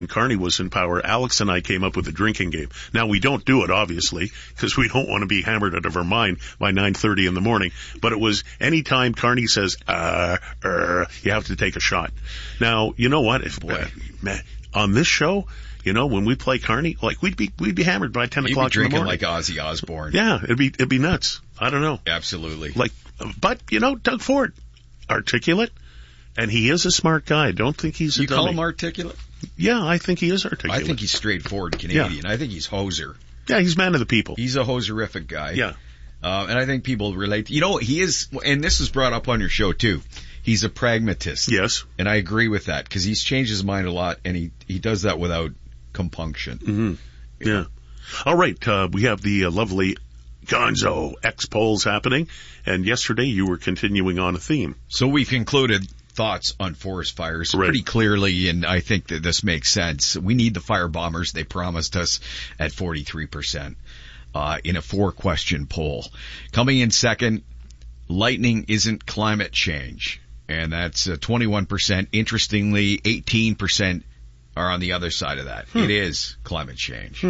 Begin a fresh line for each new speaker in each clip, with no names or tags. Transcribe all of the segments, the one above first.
Carney was in power, Alex and I came up with a drinking game. Now, we don't do it, obviously, because we don't want to be hammered out of our mind by 9:30 in the morning. But it was any time Carney says, you have to take a shot. Now, you know what? On this show, when we play Carney, like we'd be hammered by 10 o'clock in the morning.
You'd be drinking like Ozzy Osbourne.
Yeah, it'd be nuts. I don't know.
Absolutely.
But Doug Ford, articulate, and he is a smart guy. I don't think he's a dummy.
You call him articulate?
Yeah, I think he is articulate.
I think he's straightforward Canadian. Yeah. I think he's hoser.
Yeah, he's man of the people.
He's a hoserific guy.
Yeah.
And I think people relate. He is, and this was brought up on your show too. He's a pragmatist.
Yes.
And I agree with that because he's changed his mind a lot, and he does that without compunction.
Mm-hmm. Yeah. All right. We have the lovely Gonzo X polls happening, and yesterday you were continuing on a theme.
So we concluded thoughts on forest fires pretty clearly, and I think that this makes sense. We need the fire bombers. They promised us at 43% in a 4-question poll. Coming in second, lightning isn't climate change, and that's 21%. Interestingly, 18% are on the other side of that. It is climate change.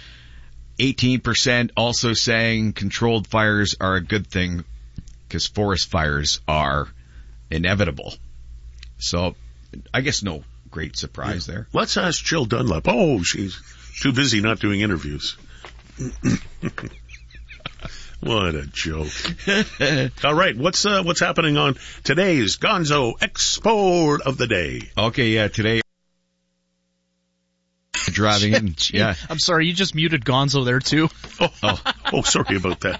18% also saying controlled fires are a good thing because forest fires are inevitable. So, I guess no great surprise there.
Let's ask Jill Dunlap. Oh, she's too busy not doing interviews. What a joke. All right, what's happening on today's Gonzo Export of the Day?
Okay, yeah, today driving in. Yeah.
I'm sorry, you just muted Gonzo there too.
Oh, sorry about that.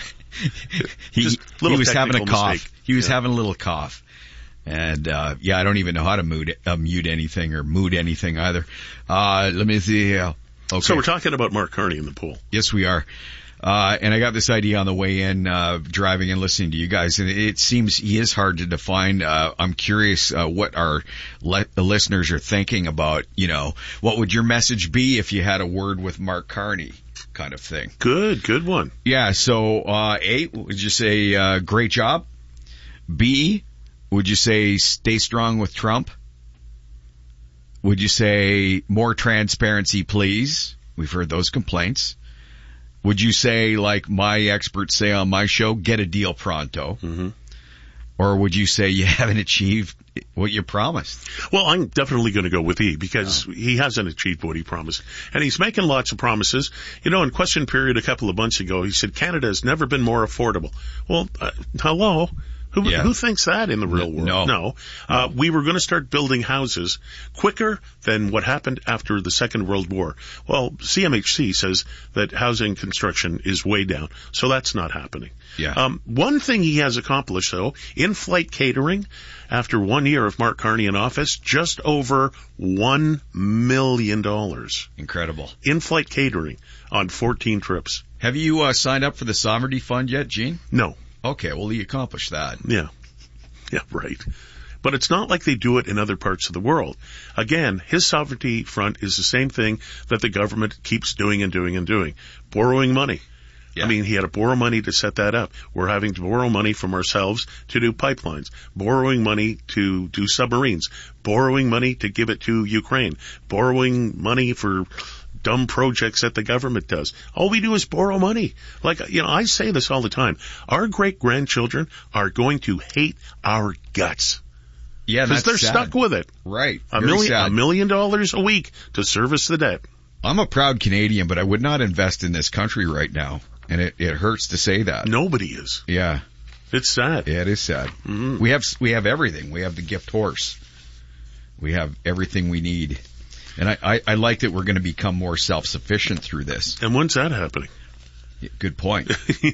He was having a cough.
Mistake.
He was having a little cough. And, I don't even know how to mute anything or mood anything either. Let me see. Okay.
So we're talking about Mark Carney in the pool.
Yes, we are. And I got this idea on the way in, driving and listening to you guys, and it seems he is hard to define. I'm curious, what our listeners are thinking about, what would your message be if you had a word with Mark Carney kind of thing?
Good one.
Yeah. So, A, would you say, great job? B, would you say stay strong with Trump? Would you say more transparency, please? We've heard those complaints. Would you say, like my experts say on my show, get a deal pronto? Mm-hmm. Or would you say you haven't achieved what you promised?
Well, I'm definitely going to go with E because he hasn't achieved what he promised. And he's making lots of promises. In question period a couple of months ago, he said Canada has never been more affordable. Well, hello? Who thinks that in the real world? No. We were going to start building houses quicker than what happened after the Second World War. Well, CMHC says that housing construction is way down, so that's not happening.
Yeah.
One thing he has accomplished, though, in-flight catering, after 1 year of Mark Carney in office, just over $1 million.
Incredible.
In-flight catering on 14 trips.
Have you signed up for the Sovereignty Fund yet, Gene?
No.
Okay, well, he accomplished that.
Yeah, right. But it's not like they do it in other parts of the world. Again, his sovereignty front is the same thing that the government keeps doing and doing and doing. Borrowing money. Yeah. I mean, he had to borrow money to set that up. We're having to borrow money from ourselves to do pipelines. Borrowing money to do submarines. Borrowing money to give it to Ukraine. Borrowing money for dumb projects that the government does. All we do is borrow money. I say this all the time. Our great-grandchildren are going to hate our guts.
Yeah, that's
because they're stuck with it.
Right.
$1 million a week to service the debt.
I'm a proud Canadian, but I would not invest in this country right now. And it hurts to say that.
Nobody is.
Yeah.
It's sad.
Yeah, it is sad.
Mm-hmm.
We have everything. We have the gift horse. We have everything we need. And I like that we're going to become more self-sufficient through this.
And when's that happening?
Yeah, good point.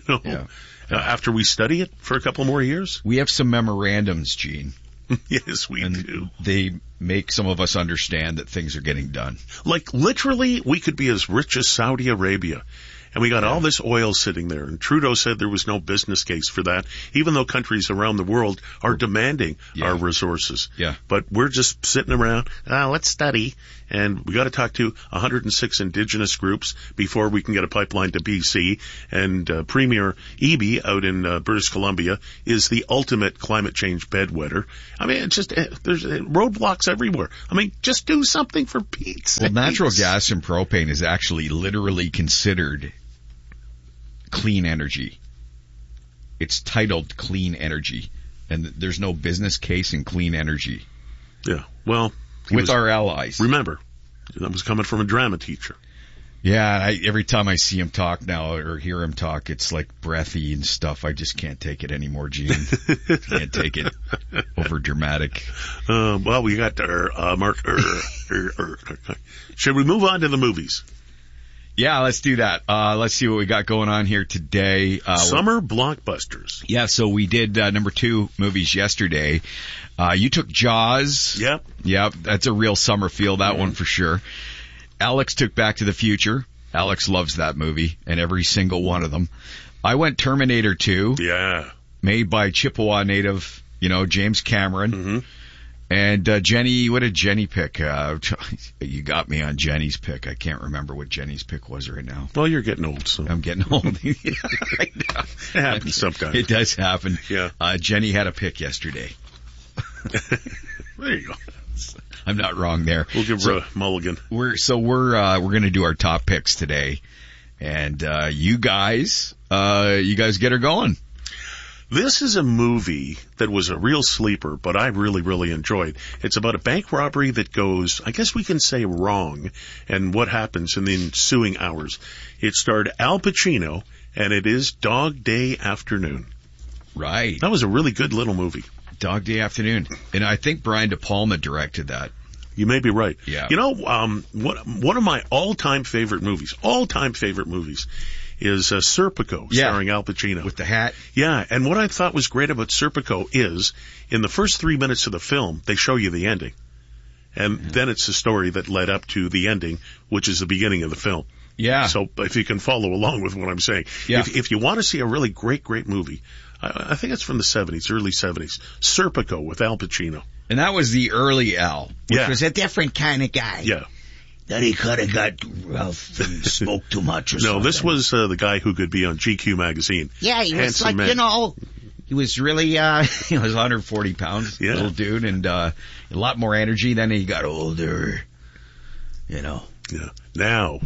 After we study it for a couple more years?
We have some memorandums, Gene.
Yes, we do.
They make some of us understand that things are getting done.
Literally, we could be as rich as Saudi Arabia. And we got all this oil sitting there. And Trudeau said there was no business case for that, even though countries around the world are demanding our resources.
Yeah.
But we're just sitting around, let's study. And we got to talk to 106 indigenous groups before we can get a pipeline to BC. And Premier Eby out in British Columbia is the ultimate climate change bedwetter. I mean, it's just, there's roadblocks everywhere. I mean, just do something for Pete's sake.
Well, natural gas and propane is actually literally considered clean energy. It's titled clean energy, and there's no business case in clean energy.
Yeah, well,
with our allies.
Remember, that was coming from a drama teacher.
Yeah, every time I see him talk now or hear him talk, it's like breathy and stuff. I just can't take it anymore, Gene. Can't take it. Over dramatic.
Well, we got Mark. Should we move on to the movies?
Yeah, let's do that. Let's see what we got going on here today.
Summer blockbusters.
Yeah, so we did number 2 movies yesterday. You took Jaws.
Yep,
that's a real summer feel, that one for sure. Alex took Back to the Future. Alex loves that movie and every single one of them. I went Terminator 2.
Yeah.
Made by Chippewa native, James Cameron.
Mm-hmm.
And Jenny, what did Jenny pick? You got me on Jenny's pick. I can't remember what Jenny's pick was right now.
Well, you're getting old, so.
I'm getting old. It
happens sometimes.
It does happen.
Yeah.
Jenny had a pick yesterday.
There you go.
I'm not wrong there.
We'll give her a mulligan.
We're going to do our top picks today. And you guys get her going.
This is a movie that was a real sleeper, but I really, really enjoyed. It's about a bank robbery that goes, I guess we can say, wrong, and what happens in the ensuing hours. It starred Al Pacino, and it is Dog Day Afternoon.
Right.
That was a really good little movie.
Dog Day Afternoon. And I think Brian De Palma directed that.
You may be right.
Yeah.
One of my all-time favorite movies is Serpico, starring Al Pacino.
With the hat?
Yeah, and what I thought was great about Serpico is, in the first 3 minutes of the film, they show you the ending. And then it's the story that led up to the ending, which is the beginning of the film.
Yeah.
So if you can follow along with what I'm saying.
Yeah.
If you want to see a really great, great movie, I think it's from the 70s, early 70s, Serpico with Al Pacino.
And that was the early Al, which was
a different kind of guy.
Yeah.
That he could have got rough and spoke too much or something.
No, this was the guy who could be on GQ magazine.
Yeah, he was
Handsome
like,
man.
he was really,
he was 140 pounds, little dude, and a lot more energy than he got older,
Yeah. Now,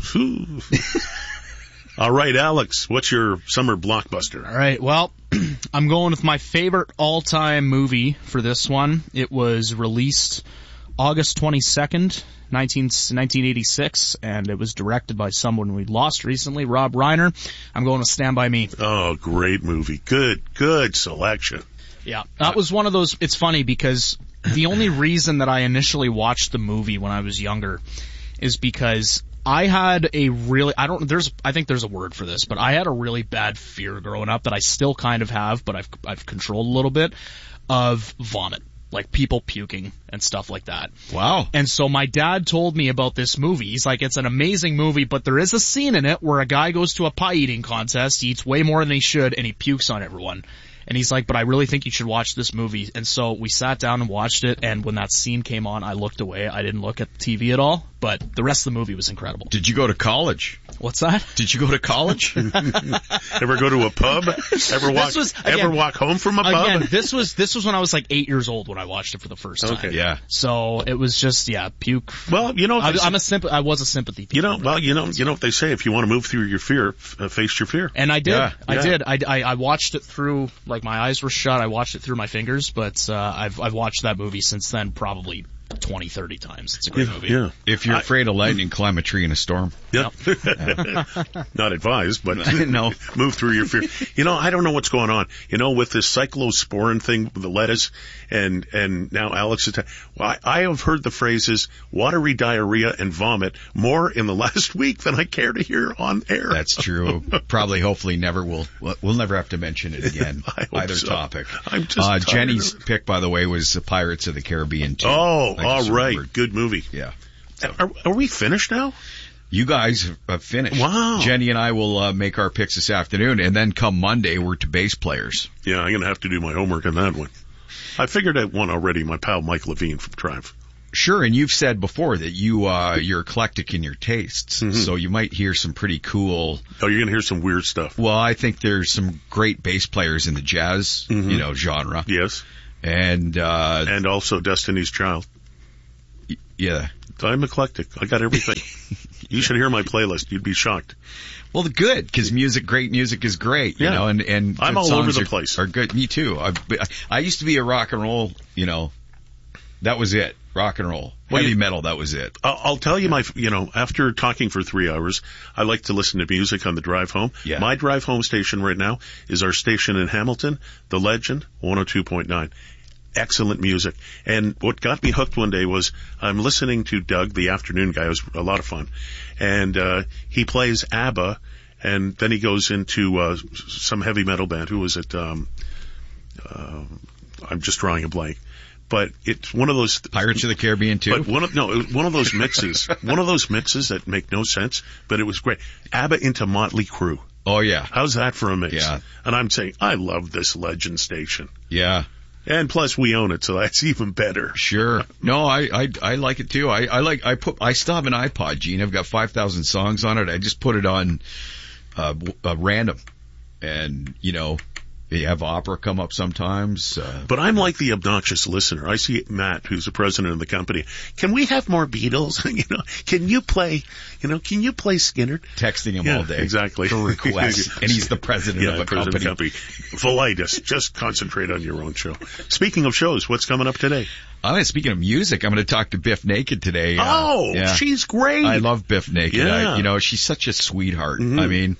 all right, Alex, what's your summer blockbuster?
All right, well, I'm going with my favorite all-time movie for this one. It was released August 22nd, 1986, and it was directed by someone we lost recently, Rob Reiner. I'm going to Stand By Me.
Oh, great movie. Good selection.
Yeah, that was one of those, it's funny because the only reason that I initially watched the movie when I was younger is because I had a really, I think there's a word for this, but I had a really bad fear growing up that I still kind of have, but I've controlled a little bit, of vomit. Like people puking and stuff like that.
Wow.
And so my dad told me about this movie. He's like, it's an amazing movie, but there is a scene in it where a guy goes to a pie eating contest, he eats way more than he should, and he pukes on everyone. And he's like, but I really think you should watch this movie. And so we sat down and watched it, and when that scene came on, I looked away. I didn't look at the TV at all, but the rest of the movie was incredible.
Did you go to college?
What's that?
Did you go to college?
Ever go to a pub? Ever walk home from a pub?
Again, this was when I was like 8 years old when I watched it for the first time.
Okay.
Yeah.
So it was just, puke.
Well,
I was a sympathy people.
You know what they say, if you want to move through your fear, face your fear.
And I did.
Yeah.
I did. I watched it through, like my eyes were shut. I watched it through my fingers, but I've watched that movie since then probably 20, 30 times. It's a great movie.
Yeah.
If you're afraid of lightning, climb a tree in a storm.
Yep. Not advised, but
no.
Move through your fear. I don't know what's going on. With this cyclosporin thing with the lettuce, and now Alex is. I have heard the phrases watery diarrhea and vomit more in the last week than I care to hear on air.
That's true. Probably, hopefully, we'll never have to mention it again. Either
so.
topic.
I'm just
Jenny's pick, by the way, was Pirates of the Caribbean 2.
Oh, all right. Good movie.
Yeah.
Are we finished now?
You guys have finished.
Wow.
Jenny and I will make our picks this afternoon, and then come Monday, we're to bass players.
Yeah, I'm going to have to do my homework on that one. I figured out one already, my pal Mike Levine from Triumph.
Sure, and you've said before that you're eclectic in your tastes, so you might hear some pretty cool...
Oh, you're going to hear some weird stuff.
Well, I think there's some great bass players in the jazz, genre.
Yes.
And
also Destiny's Child.
Yeah.
I'm eclectic. I got everything. You should hear my playlist. You'd be shocked.
Well, good, because great music is great, you know, and
I'm all over the place.
Are good. Me too. I used to be a rock and roll, that was it. Rock and roll. Heavy metal, that was it.
I'll tell you after talking for 3 hours, I like to listen to music on the drive home.
Yeah.
My drive home station right now is our station in Hamilton, The Legend, 102.9. Excellent music. And what got me hooked one day was I'm listening to Doug, the afternoon guy. It was a lot of fun. And he plays ABBA, and then he goes into some heavy metal band. Who was it? I'm just drawing a blank. But it's one of those...
Pirates of the Caribbean, too?
But it was one of those mixes. One of those mixes that make no sense, but it was great. ABBA into Motley Crue.
Oh, yeah.
How's that for a mix?
Yeah.
And I'm saying, I love this Legend station.
Yeah.
And plus we own it, so that's even better.
Sure. No, I like it too. I still have an iPod, Gene. I've got 5,000 songs on it. I just put it on, random. And, you have opera come up sometimes.
But I'm like the obnoxious listener. I see Matt, who's the president of the company. Can we have more Beatles? Can you play Skinner?
Texting him all day.
Exactly.
For requests. And he's the president of a company.
Philitis, just concentrate on your own show. Speaking of shows, what's coming up today?
Speaking of music, I'm going to talk to Biff Naked today.
She's great.
I love Biff Naked.
Yeah.
She's such a sweetheart. Mm-hmm. I mean,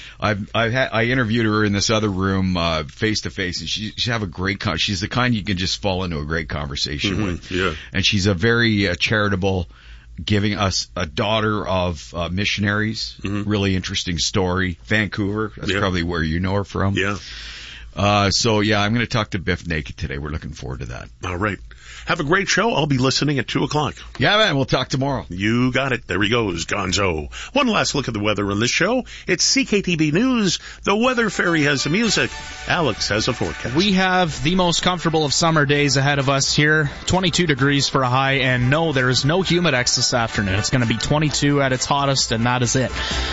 I interviewed her in this other room, face to face, and she's have a great she's the kind you can just fall into a great conversation with.
Yeah.
And she's a very charitable, giving us a daughter of missionaries. Mm-hmm. Really interesting story. Vancouver. That's probably where you know her from.
Yeah.
I'm going to talk to Biff Naked today. We're looking forward to that.
All right. Have a great show. I'll be listening at 2:00.
Yeah, man. We'll talk tomorrow.
You got it. There he goes, Gonzo. One last look at the weather on this show. It's CKTB News. The Weather Fairy has the music. Alex has a forecast.
We have the most comfortable of summer days ahead of us here. 22 degrees for a high, and no, there is no Humidex this afternoon. It's going to be 22 at its hottest, and that is it.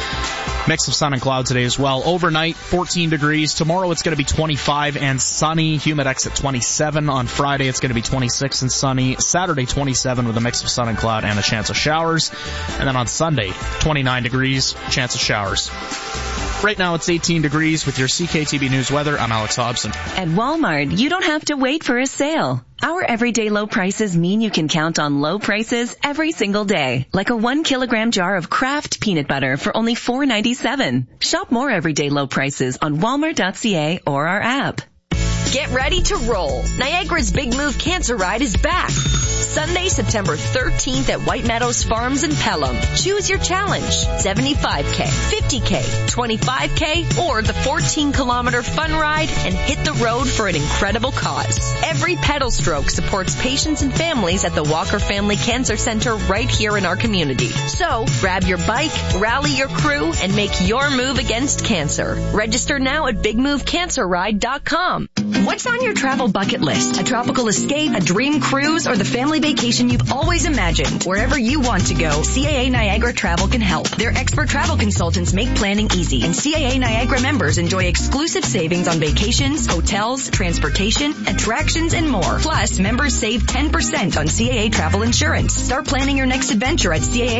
Mix of sun and cloud today as well. Overnight, 14 degrees. Tomorrow it's going to be 25 and sunny. Humidex at 27. On Friday it's going to be 26 and sunny. Saturday 27 with a mix of sun and cloud and a chance of showers. And then on Sunday, 29 degrees, chance of showers. Right now it's 18 degrees with your CKTB News weather. I'm Alex Hobson.
At Walmart, you don't have to wait for a sale. Our everyday low prices mean you can count on low prices every single day. Like a 1 kilogram jar of Kraft peanut butter for only $4.97. Shop more everyday low prices on Walmart.ca or our app.
Get ready to roll. Niagara's Big Move Cancer Ride is back. Sunday, September 13th at White Meadows Farms in Pelham. Choose your challenge. 75K, 50K, 25K, or the 14-kilometer fun ride and hit the road for an incredible cause. Every pedal stroke supports patients and families at the Walker Family Cancer Center right here in our community. So, grab your bike, rally your crew, and make your move against cancer. Register now at BigMoveCancerRide.com. What's on your travel bucket list? A tropical escape, a dream cruise, or the family vacation you've always imagined? Wherever you want to go, CAA Niagara Travel can help. Their expert travel consultants make planning easy, and CAA Niagara members enjoy exclusive savings on vacations, hotels, transportation, attractions, and more. Plus, members save 10% on CAA travel insurance. Start planning your next adventure at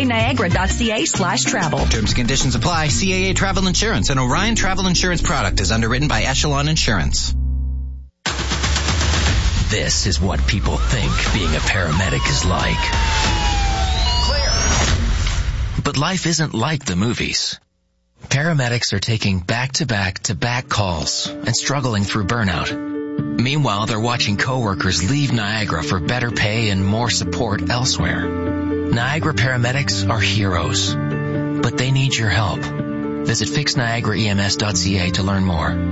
caaniagara.ca/travel.
Terms and conditions apply. CAA Travel Insurance, an Orion Travel Insurance product, is underwritten by Echelon Insurance.
This is what people think being a paramedic is like. Clear. But life isn't like the movies. Paramedics are taking back-to-back-to-back calls and struggling through burnout. Meanwhile, they're watching coworkers leave Niagara for better pay and more support elsewhere. Niagara paramedics are heroes, but they need your help. Visit fixniagaraems.ca to learn more.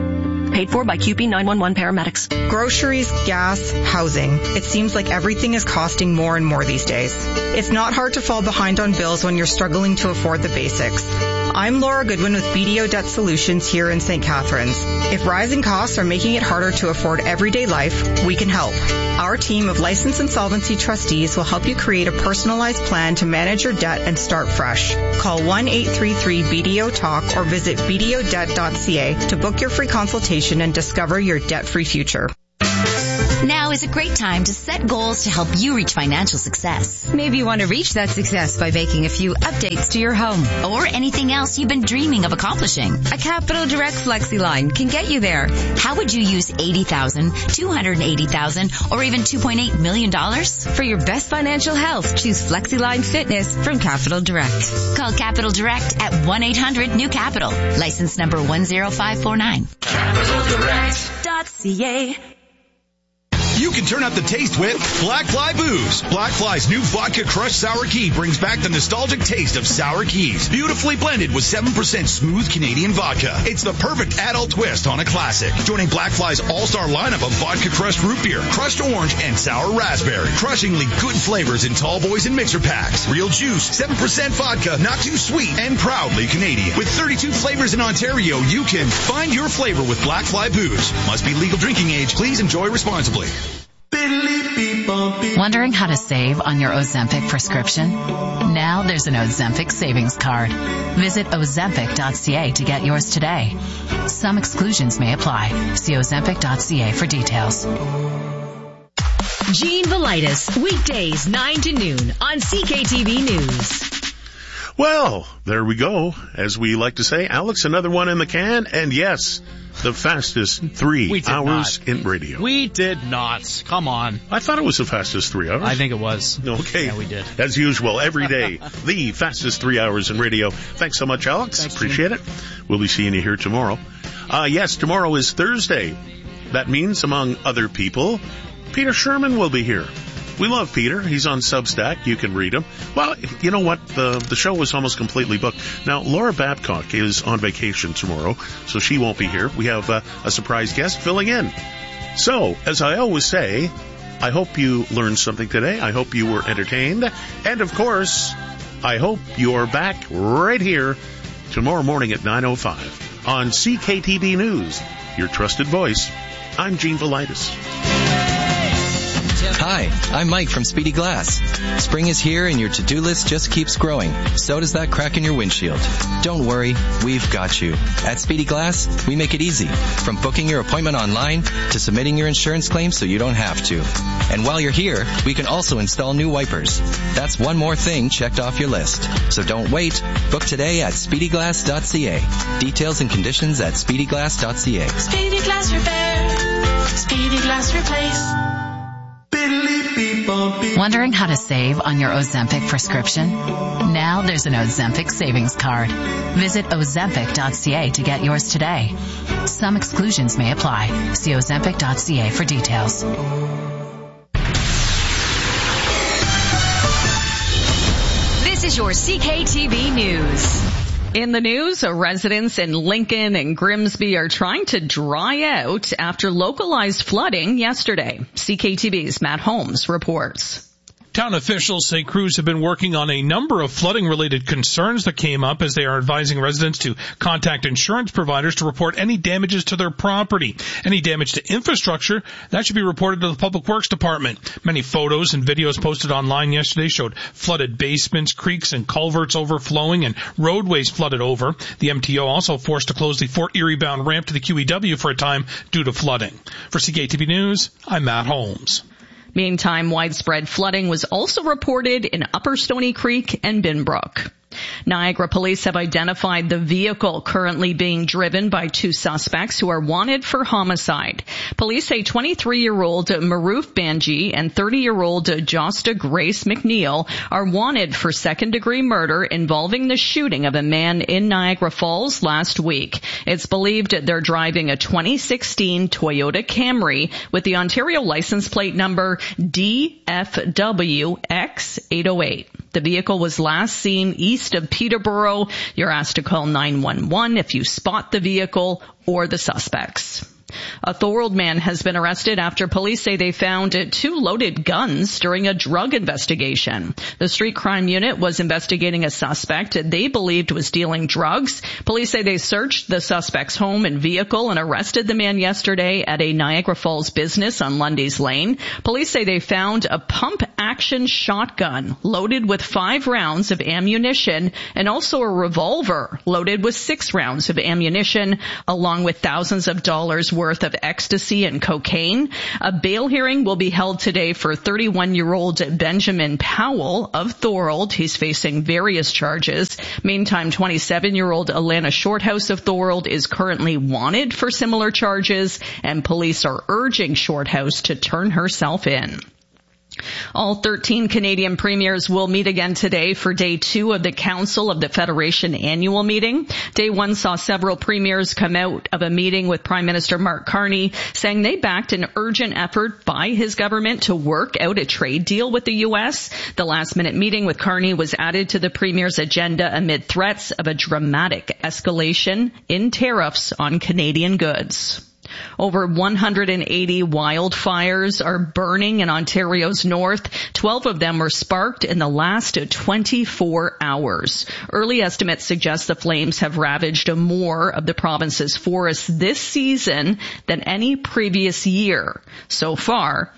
Paid for by QP 911 paramedics.
Groceries, gas, housing. It seems like everything is costing more and more these days. It's not hard to fall behind on bills when you're struggling to afford the basics. I'm Laura Goodwin with BDO Debt Solutions here in St. Catharines. If rising costs are making it harder to afford everyday life, we can help. Our team of licensed insolvency trustees will help you create a personalized plan to manage your debt and start fresh. Call 1-833-BDO-TALK or visit bdodebt.ca to book your free consultation and discover your debt-free future.
Now is a great time to set goals to help you reach financial success.
Maybe you want to reach that success by making a few updates to your home.
Or anything else you've been dreaming of accomplishing.
A Capital Direct FlexiLine can get you there.
How would you use $80,000, $280,000, or even $2.8 million?
For your best financial health, choose FlexiLine Fitness from Capital Direct.
Call Capital Direct at 1-800-NEW-CAPITAL. License number 10549.
CapitalDirect.ca.
You can turn up the taste with Black Fly Booze. Black Fly's new Vodka Crushed Sour Key brings back the nostalgic taste of sour keys. Beautifully blended with 7% smooth Canadian vodka. It's the perfect adult twist on a classic. Joining Black Fly's all-star lineup of Vodka Crushed Root Beer, Crushed Orange, and Sour Raspberry. Crushingly good flavors in tall boys and mixer packs. Real juice, 7% vodka, not too sweet, and proudly Canadian. With 32 flavors in Ontario, you can find your flavor with Black Fly Booze. Must be legal drinking age. Please enjoy responsibly.
Wondering how to save on your Ozempic prescription? Now there's an Ozempic savings card. Visit Ozempic.ca to get yours today. Some exclusions may apply. See Ozempic.ca for details.
Gene Velitis, weekdays 9 to noon on CKTV News.
Well, there we go. As we like to say, Alex, another one in the can, and yes, the fastest 3 hours in radio.
We did not. Come on.
I thought it was the fastest 3 hours.
I think it was.
Okay.
Yeah, we did.
As usual, every day, the fastest 3 hours in radio. Thanks so much, Alex.
Thanks,
appreciate it. We'll be seeing you here tomorrow. Yes, tomorrow is Thursday. That means, among other people, Peter Sherman will be here. We love Peter. He's on Substack. You can read him. Well, you know what? The show was almost completely booked. Now, Laura Babcock is on vacation tomorrow, so she won't be here. We have a surprise guest filling in. So, as I always say, I hope you learned something today. I hope you were entertained. And, of course, I hope you're back right here tomorrow morning at 9:05 on CKTB News, your trusted voice. I'm Gene Velitis.
Hi, I'm Mike from Speedy Glass. Spring is here and your to-do list just keeps growing. So does that crack in your windshield. Don't worry, we've got you. At Speedy Glass, we make it easy. From booking your appointment online to submitting your insurance claim so you don't have to. And while you're here, we can also install new wipers. That's one more thing checked off your list. So don't wait. Book today at speedyglass.ca. Details and conditions at speedyglass.ca.
Speedy Glass Repair. Speedy Glass Replace.
Wondering how to save on your Ozempic prescription? Now there's an Ozempic savings card. Visit Ozempic.ca to get yours today. Some exclusions may apply. See Ozempic.ca for details.
This is your CKTV News. In the news, residents in Lincoln and Grimsby are trying to dry out after localized flooding yesterday. CKTV's Matt Holmes reports.
Town officials say crews have been working on a number of flooding-related concerns that came up as they are advising residents to contact insurance providers to report any damages to their property. Any damage to infrastructure, that should be reported to the Public Works Department. Many photos and videos posted online yesterday showed flooded basements, creeks and culverts overflowing, and roadways flooded over. The MTO also forced to close the Fort Erie-bound ramp to the QEW for a time due to flooding. For CKTV News, I'm Matt Holmes.
Meantime, widespread flooding was also reported in Upper Stony Creek and Binbrook. Niagara police have identified the vehicle currently being driven by 2 suspects who are wanted for homicide. Police say 23-year-old Maroof Banji and 30-year-old Josta Grace McNeil are wanted for second-degree murder involving the shooting of a man in Niagara Falls last week. It's believed they're driving a 2016 Toyota Camry with the Ontario license plate number DFWX808. The vehicle was last seen east of Peterborough. You're asked to call 911 if you spot the vehicle or the suspects. A Thorold man has been arrested after police say they found 2 loaded guns during a drug investigation. The street crime unit was investigating a suspect they believed was dealing drugs. Police say they searched the suspect's home and vehicle and arrested the man yesterday at a Niagara Falls business on Lundy's Lane. Police say they found a pump-action shotgun loaded with 5 rounds of ammunition and also a revolver loaded with 6 rounds of ammunition, along with thousands of dollars worth of ecstasy and cocaine. A bail hearing will be held today for 31-year-old Benjamin Powell of Thorold. He's facing various charges. Meantime, 27-year-old Alana Shorthouse of Thorold is currently wanted for similar charges, and police are urging Shorthouse to turn herself in. All 13 Canadian premiers will meet again today for Day 2 of the Council of the Federation annual meeting. Day 1 saw several premiers come out of a meeting with Prime Minister Mark Carney, saying they backed an urgent effort by his government to work out a trade deal with the U.S. The last-minute meeting with Carney was added to the premier's agenda amid threats of a dramatic escalation in tariffs on Canadian goods. Over 180 wildfires are burning in Ontario's north. 12 of them were sparked in the last 24 hours. Early estimates suggest the flames have ravaged more of the province's forests this season than any previous year. So far,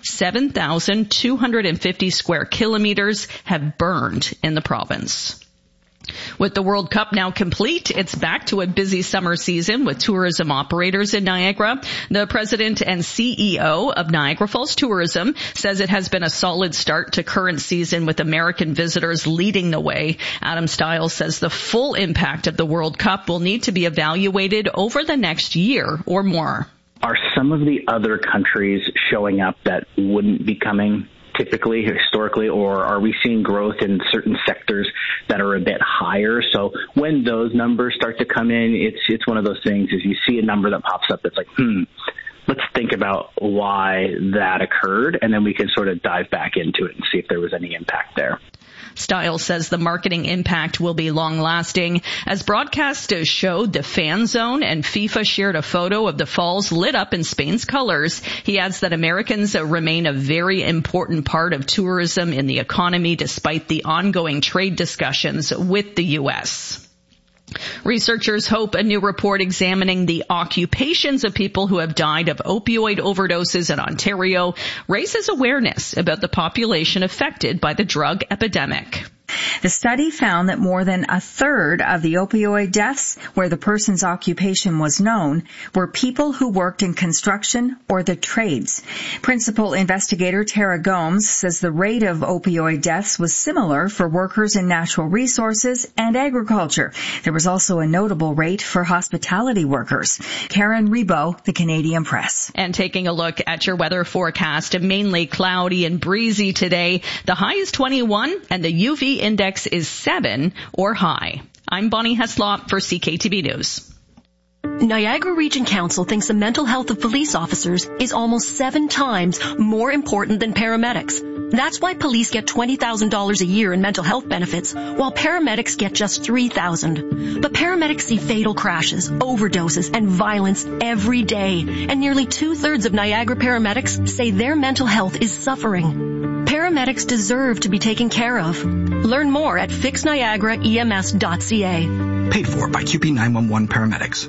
7,250 square kilometers have burned in the province. With the World Cup now complete, it's back to a busy summer season with tourism operators in Niagara. The president and CEO of Niagara Falls Tourism says it has been a solid start to current season with American visitors leading the way. Adam Stiles says the full impact of the World Cup will need to be evaluated over the next year or more.
Are some of the other countries showing up that wouldn't be coming typically, historically, or are we seeing growth in certain sectors that are a bit higher? So when those numbers start to come in, it's one of those things is you see a number that pops up that's like, let's think about why that occurred, and then we can sort of dive back into it and see if there was any impact there.
Stiles says the marketing impact will be long-lasting. As broadcast showed, the Fan Zone and FIFA shared a photo of the falls lit up in Spain's colors. He adds that Americans remain a very important part of tourism in the economy despite the ongoing trade discussions with the U.S. Researchers hope a new report examining the occupations of people who have died of opioid overdoses in Ontario raises awareness about the population affected by the drug epidemic.
The study found that more than a third of the opioid deaths where the person's occupation was known were people who worked in construction or the trades. Principal investigator Tara Gomes says the rate of opioid deaths was similar for workers in natural resources and agriculture. There was also a notable rate for hospitality workers. Karen Rebo, The Canadian Press.
And taking a look at your weather forecast, mainly cloudy and breezy today. The high is 21 and the UV index is 7 or high. I'm Bonnie Heslop for CKTB News.
Niagara Region Council thinks the mental health of police officers is almost 7 times more important than paramedics. That's why police get $20,000 a year in mental health benefits, while paramedics get just $3,000. But paramedics see fatal crashes, overdoses, and violence every day, and nearly 2/3 of Niagara paramedics say their mental health is suffering. Paramedics deserve to be taken care of. Learn more at fixniagaraems.ca.
Paid for by QP 911 Paramedics.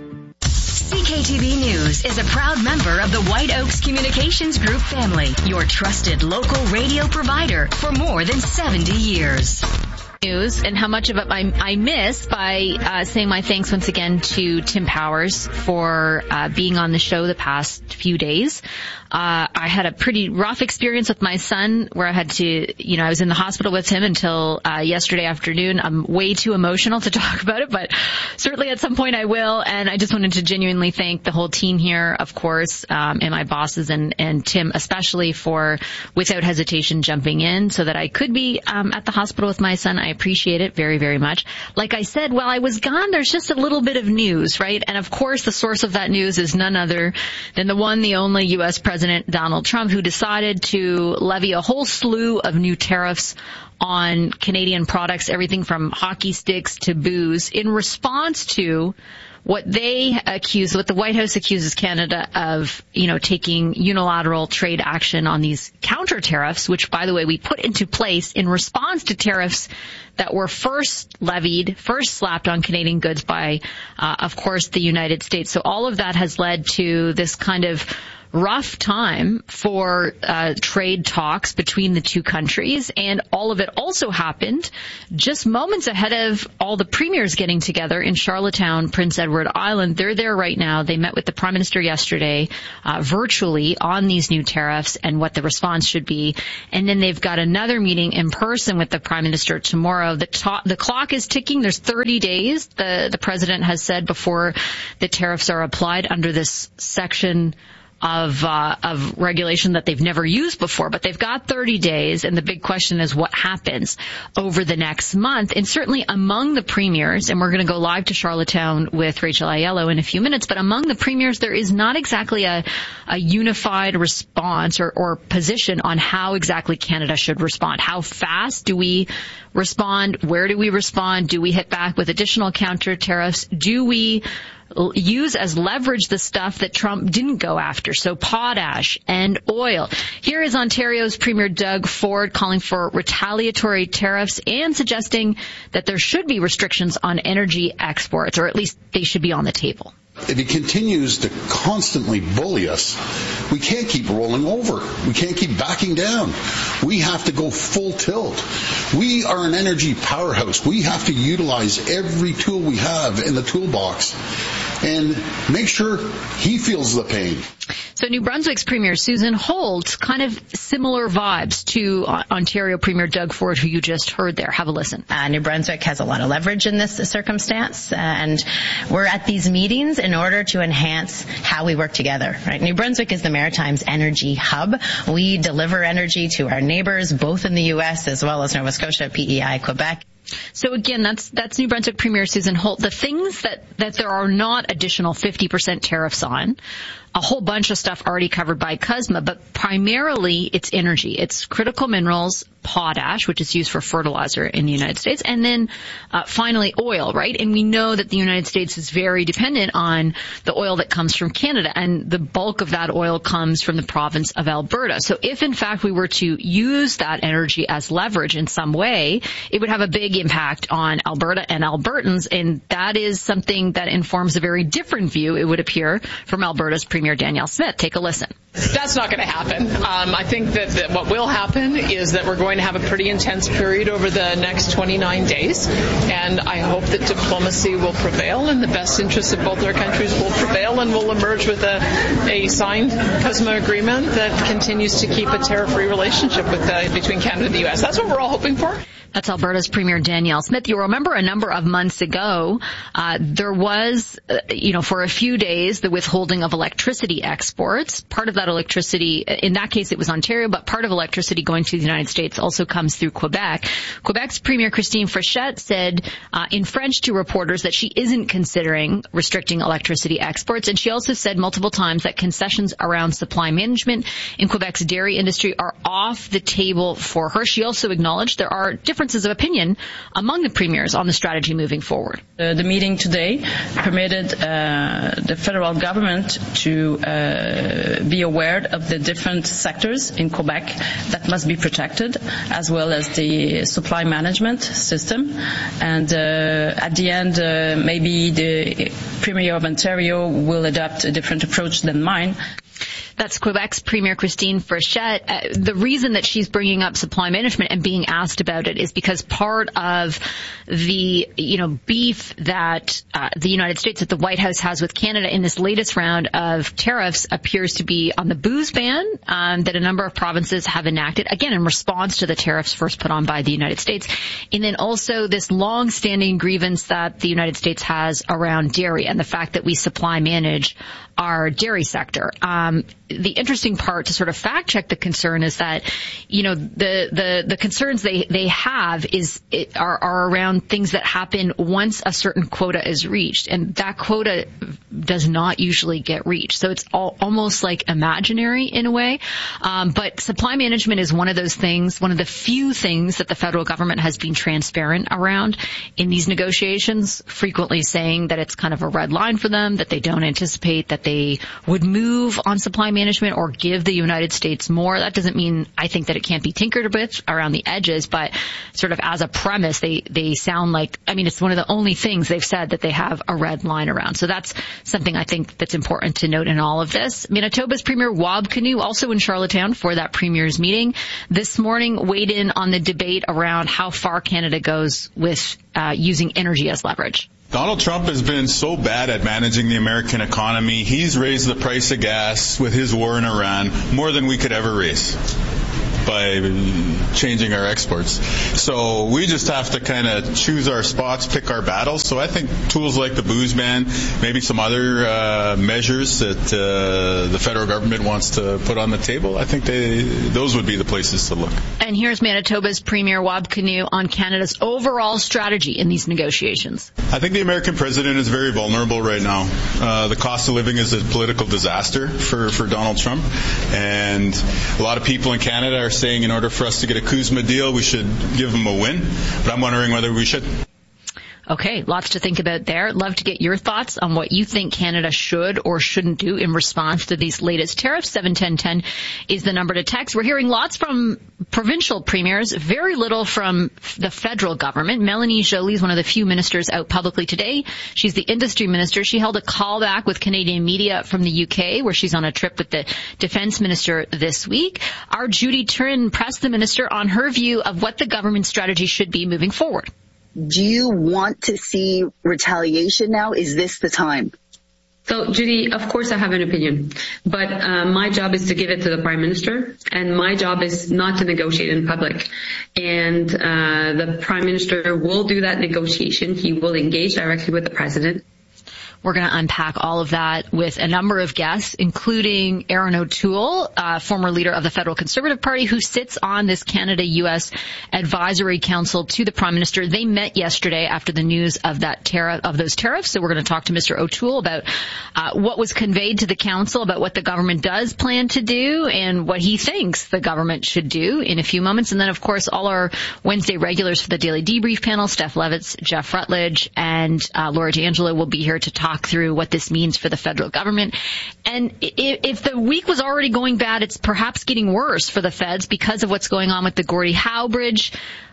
CKTB News is a proud member of the White Oaks Communications Group family, your trusted local radio provider for more than 70 years.
News and how much of it I miss by saying my thanks once again to Tim Powers for being on the show the past few days. I had a pretty rough experience with my son where I had to, I was in the hospital with him until yesterday afternoon. I'm way too emotional to talk about it, but certainly at some point I will. And I just wanted to genuinely thank the whole team here, of course, and my bosses and Tim especially for, without hesitation, jumping in so that I could be at the hospital with my son. I appreciate it very, very much. Like I said, while I was gone, there's just a little bit of news, right? And of course, the source of that news is none other than the one, the only U.S. President Donald Trump, who decided to levy a whole slew of new tariffs
on Canadian products, everything from hockey sticks to booze, in response to what the White House accuses Canada of, taking unilateral trade action on these counter tariffs, which, by the way, we put into place in response to tariffs that were first slapped on Canadian goods by, of course, the United States. So all of that has led to this kind of rough time for trade talks between the two countries, and all of it also happened just moments ahead of all the premiers getting together in Charlottetown, Prince Edward Island. They're there right now. They met with the Prime Minister yesterday virtually on these new tariffs and what the response should be, and then they've got another meeting in person with the Prime Minister tomorrow. The clock is ticking. There's 30 days, the President has said, before the tariffs are applied under this section of regulation that they've never used before, but they've got 30 days, and the big question is what happens over the next month. And certainly among the premiers, and we're going to go live to Charlottetown with Rachel Aiello in a few minutes, but among the premiers, there is not exactly a unified response or position on how exactly Canada should respond. How fast do we respond? Where do we respond? Do we hit back with additional counter tariffs? Do we use as leverage the stuff that Trump didn't go after, so potash and oil? Here is Ontario's Premier Doug Ford calling for retaliatory tariffs and suggesting that there should be restrictions on energy exports, or at least they should be on the table.
If he continues to constantly bully us, we can't keep rolling over. We can't keep backing down. We have to go full tilt. We are an energy powerhouse. We have to utilize every tool we have in the toolbox and make sure he feels the pain.
So New Brunswick's Premier Susan Holt, kind of similar vibes to Ontario Premier Doug Ford, who you just heard there. Have a listen.
New Brunswick has a lot of leverage in this circumstance, and we're at these meetings in order to enhance how we work together. Right? New Brunswick is the Maritime's energy hub. We deliver energy to our neighbors, both in the U.S. as well as Nova Scotia, PEI, Quebec.
So again, that's New Brunswick Premier Susan Holt. The things that there are not additional 50% tariffs on, a whole bunch of stuff already covered by CUSMA, but primarily it's energy. It's critical minerals, potash, which is used for fertilizer in the United States, and then finally oil, right? And we know that the United States is very dependent on the oil that comes from Canada, and the bulk of that oil comes from the province of Alberta. So if in fact we were to use that energy as leverage in some way, it would have a big impact on Alberta and Albertans, and that is something that informs a very different view, it would appear, from Alberta's Premier Danielle Smith. Take a listen.
That's not going to happen. I think that what will happen is that we're going to have a pretty intense period over the next 29 days, and I hope that diplomacy will prevail and the best interests of both our countries will prevail, and we'll emerge with a signed CUSMA agreement that continues to keep a tariff-free relationship between Canada and the U.S. That's what we're all hoping for.
That's Alberta's Premier Danielle Smith. You'll remember a number of months ago, there was, for a few days, the withholding of electricity exports. Part of that electricity, in that case it was Ontario, but part of electricity going to the United States also comes through Quebec. Quebec's Premier Christine Frechette said in French to reporters that she isn't considering restricting electricity exports, and she also said multiple times that concessions around supply management in Quebec's dairy industry are off the table for her. She also acknowledged there are differences of opinion among the premiers on the strategy moving forward.
The meeting today permitted the federal government to be aware of the different sectors in Quebec that must be protected, as well as the supply management system. And at the end, maybe the Premier of Ontario will adopt a different approach than mine.
That's Quebec's Premier Christine Frechette. The reason that she's bringing up supply management and being asked about it is because part of the, beef that the United States, that the White House has with Canada in this latest round of tariffs appears to be on the booze ban that a number of provinces have enacted, again, in response to the tariffs first put on by the United States. And then also this long-standing grievance that the United States has around dairy and the fact that we supply manage our dairy sector.
the interesting part to sort of fact check the concern is that, the concerns they have are around things that happen once a certain quota is reached, and that quota does not usually get reached. So it's almost like imaginary in a way. But supply management is one of those things, one of the few things that the federal government has been transparent around in these negotiations, frequently saying that it's kind of a red line for them, that they don't anticipate that they would move on supply management or give the United States more. That doesn't mean I think that it can't be tinkered with around the edges, but sort of as a premise, they sound like, it's one of the only things they've said that they have a red line around. So that's something I think that's important to note in all of this. Manitoba's Premier Wab Kinew, also in Charlottetown for that Premier's meeting this morning, weighed in on the debate around how far Canada goes with using energy as leverage.
Donald Trump has been so bad at managing the American economy. He's raised the price of gas with his war in Iran more than we could ever raise by changing our exports. So we just have to kind of choose our spots, pick our battles. So I think tools like the booze ban, maybe some other measures that the federal government wants to put on the table, I think those would be the places to look.
And here's Manitoba's Premier Wab Kinew on Canada's overall strategy in these negotiations.
I think the American president is very vulnerable right now. The cost of living is a political disaster for Donald Trump. And a lot of people in Canada are saying in order for us to get a CUSMA deal, we should give him a win. But I'm wondering whether we should.
Okay, lots to think about there. Love to get your thoughts on what you think Canada should or shouldn't do in response to these latest tariffs. 71010 is the number to text. We're hearing lots from provincial premiers, very little from the federal government. Melanie Joly is one of the few ministers out publicly today. She's the industry minister. She held a call back with Canadian media from the UK, where she's on a trip with the defense minister this week. Our Judy Turin pressed the minister on her view of what the government strategy should be moving forward.
Do you want to see retaliation now? Is this the time?
So, Judy, of course I have an opinion, but my job is to give it to the Prime Minister, and my job is not to negotiate in public. And the Prime Minister will do that negotiation. He will engage directly with the President.
We're going to unpack all of that with a number of guests, including Erin O'Toole, former leader of the Federal Conservative Party, who sits on this Canada-U.S. Advisory Council to the Prime Minister. They met yesterday after the news of those tariffs. So we're going to talk to Mr. O'Toole about what was conveyed to the Council, about what the government does plan to do, and what he thinks the government should do in a few moments. And then, of course, all our Wednesday regulars for the Daily Debrief panel, Steph Levitz, Jeff Rutledge, and Laura D'Angelo will be here to talk through what this means for the federal government. And if the week was already going bad, it's perhaps getting worse for the feds because of what's going on with the Gordie Howe Bridge.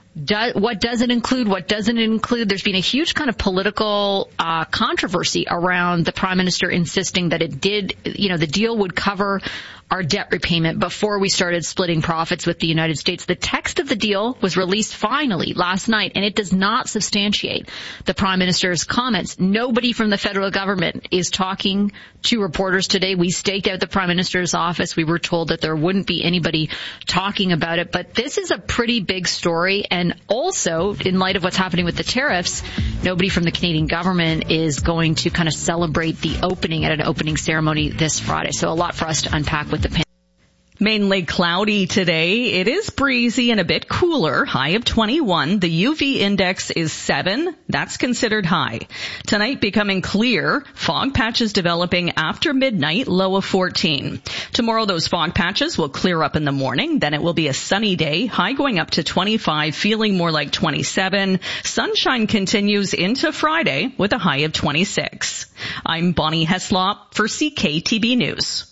What does it include? What doesn't it include? There's been a huge kind of political controversy around the Prime Minister insisting that the deal would cover our debt repayment before we started splitting profits with the United States. The text of the deal was released finally last night, and it does not substantiate the Prime Minister's comments. Nobody from the federal government is talking to reporters today. We staked out the Prime Minister's office. We were told that there wouldn't be anybody talking about it. But this is a pretty big story. And also, in light of what's happening with the tariffs, nobody from the Canadian government is going to kind of celebrate the opening at an opening ceremony this Friday. So a lot for us to unpack with the panel.
Mainly cloudy today. It is breezy and a bit cooler. High of 21. The UV index is 7. That's considered high. Tonight becoming clear. Fog patches developing after midnight. Low of 14. Tomorrow those fog patches will clear up in the morning. Then it will be a sunny day. High going up to 25. Feeling more like 27. Sunshine continues into Friday with a high of 26. I'm Bonnie Heslop for CKTB News.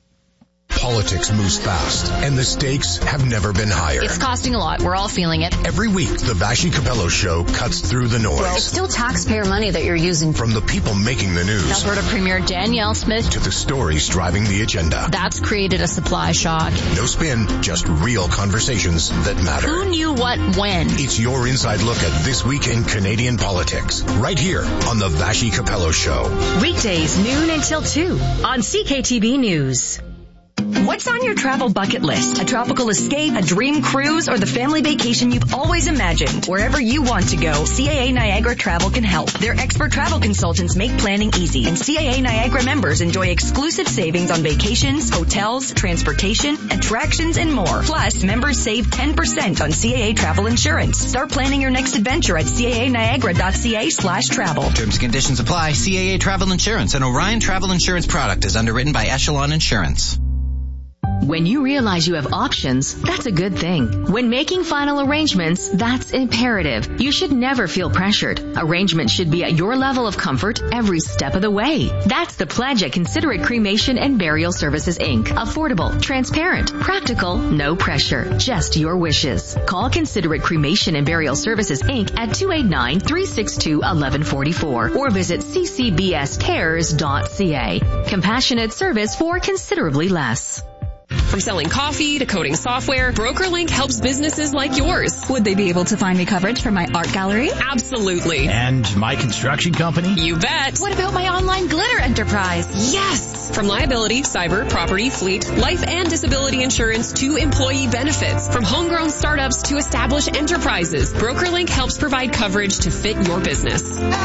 Politics moves fast, and the stakes have never been higher.
It's costing a lot. We're all feeling it.
Every week, the Vassy Capello Show cuts through the noise.
Well, it's still taxpayer money that you're using.
From the people making the news.
Alberta Premier Danielle Smith.
To the stories driving the agenda.
That's created a supply shock.
No spin, just real conversations that matter.
Who knew what when?
It's your inside look at this week in Canadian politics. Right here on the Vassy Capello Show.
Weekdays, noon until 2 on CKTB News. What's on your travel bucket list? A tropical escape, a dream cruise, or the family vacation you've always imagined? Wherever you want to go, CAA Niagara Travel can help. Their expert travel consultants make planning easy, and CAA Niagara members enjoy exclusive savings on vacations, hotels, transportation, attractions, and more. Plus, members save 10% on CAA travel insurance. Start planning your next adventure at caaniagara.ca/travel.
Terms and conditions apply. CAA Travel Insurance, an Orion Travel Insurance product, is underwritten by Echelon Insurance.
When you realize you have options, that's a good thing. When making final arrangements, that's imperative. You should never feel pressured. Arrangements should be at your level of comfort every step of the way. That's the pledge at Considerate Cremation and Burial Services, Inc. Affordable, transparent, practical, no pressure, just your wishes. Call Considerate Cremation and Burial Services, Inc. at 289-362-1144 or visit ccbscares.ca. Compassionate service for considerably less.
From selling coffee to coding software, BrokerLink helps businesses like yours.
Would they be able to find me coverage for my art gallery?
Absolutely.
And my construction company?
You bet.
What about my online glitter enterprise?
Yes! From liability, cyber, property, fleet, life and disability insurance to employee benefits. From homegrown startups to established enterprises, BrokerLink helps provide coverage to fit your business.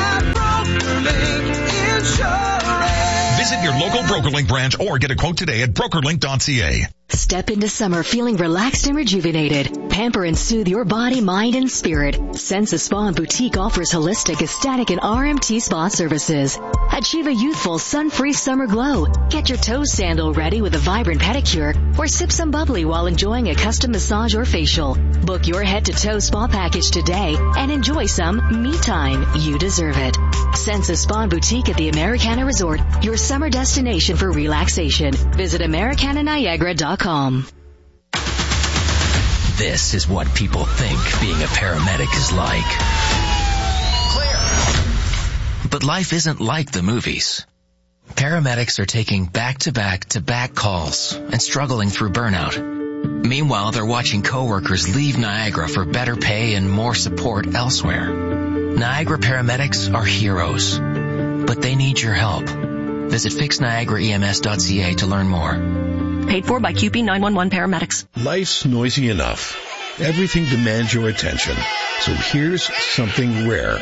Visit your local BrokerLink branch or get a quote today at brokerlink.ca.
Step into summer feeling relaxed and rejuvenated. Pamper and soothe your body, mind, and spirit. Sensa Spa and Boutique offers holistic, ecstatic, and RMT spa services. Achieve a youthful, sun-free summer glow. Get your toe sandal ready with a vibrant pedicure or sip some bubbly while enjoying a custom massage or facial. Book your head-to-toe spa package today and enjoy some me time. You deserve it. Sensa Spa and Boutique at the Americana Resort, your summer destination for relaxation. Visit AmericanaNiagara.com.
This is what people think being a paramedic is like. Clear. But life isn't like the movies. Paramedics are taking back-to-back-to-back calls and struggling through burnout. Meanwhile, they're watching coworkers leave Niagara for better pay and more support elsewhere. Niagara paramedics are heroes, but they need your help. Visit fixniagaraems.ca to learn more.
Paid for by QP 911 paramedics.
Life's noisy enough. Everything demands your attention. So here's something rare.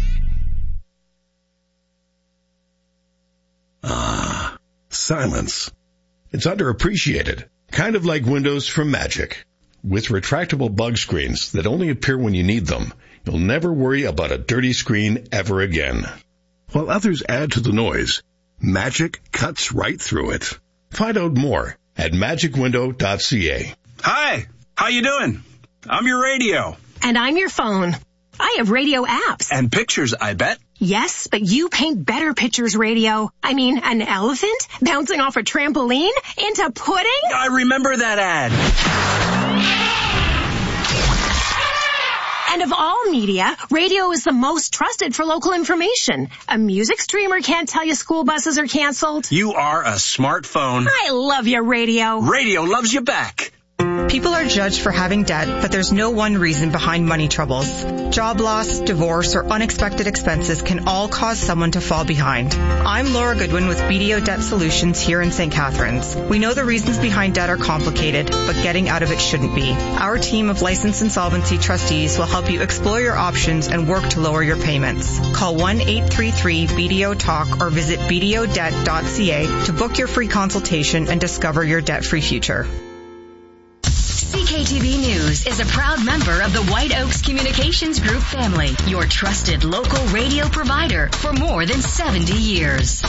Silence. It's underappreciated. Kind of like windows from Magic. With retractable bug screens that only appear when you need them, you'll never worry about a dirty screen ever again. While others add to the noise, Magic cuts right through it. Find out more at magicwindow.ca.
Hi, how you doing? I'm your radio.
And I'm your phone. I have radio apps.
And pictures, I bet.
Yes, but you paint better pictures, radio. I mean, an elephant bouncing off a trampoline into pudding?
I remember that ad.
And of all media, radio is the most trusted for local information. A music streamer can't tell you school buses are canceled.
You are a smartphone.
I love your radio.
Radio loves you back.
People are judged for having debt, but there's no one reason behind money troubles. Job loss, divorce, or unexpected expenses can all cause someone to fall behind. I'm Laura Goodwin with BDO Debt Solutions here in St. Catharines. We know the reasons behind debt are complicated, but getting out of it shouldn't be. Our team of licensed insolvency trustees will help you explore your options and work to lower your payments. Call 1-833-BDO-TALK or visit bdodebt.ca to book your free consultation and discover your debt-free future.
CKTV News is a proud member of the White Oaks Communications Group family, your trusted local radio provider for more than 70 years.